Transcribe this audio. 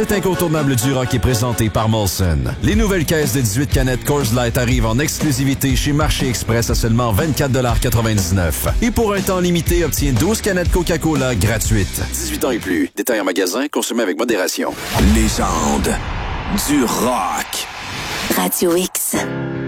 Cet incontournable du rock est présenté par Molson. Les nouvelles caisses de 18 canettes Coors Light arrivent en exclusivité chez Marché Express à seulement 24,99 $. Et pour un temps limité, obtiens 12 canettes Coca-Cola gratuites. 18 ans et plus. Détail en magasin, consommé avec modération. Légende du rock. Radio X.